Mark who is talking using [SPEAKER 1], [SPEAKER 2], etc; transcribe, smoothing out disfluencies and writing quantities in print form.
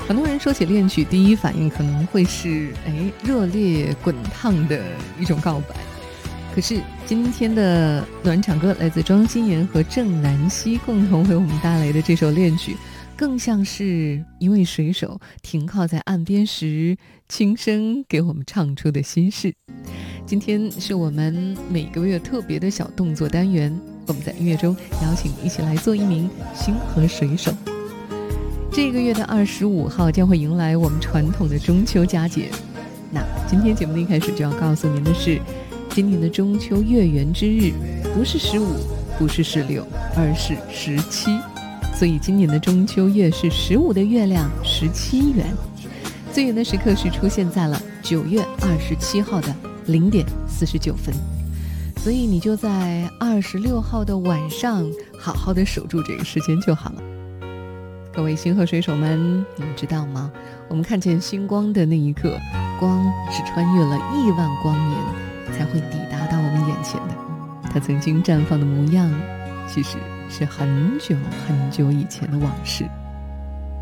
[SPEAKER 1] 很多人说起恋曲，第一反应可能会是热烈滚烫的一种告白。可是今天的暖场歌来自庄心妍和郑南曦共同为我们带来的这首恋曲，更像是一位水手停靠在岸边时轻声给我们唱出的心事。今天是我们每个月特别的小动作单元，我们在音乐中邀请你一起来做一名星河水手。这个月的25号将会迎来我们传统的中秋佳节。那今天节目的一开始就要告诉您的是，今年的中秋月圆之日不是15，不是16，而是17。所以今年的中秋月是15的月亮17圆，最圆的时刻是出现在了9月27号的0点49分。所以你就在26号的晚上好好的守住这个时间就好了。各位星河水手们，你们知道吗？我们看见星光的那一刻，光是穿越了亿万光年才会抵达到我们眼前的。它曾经绽放的模样，其实是很久很久以前的往事。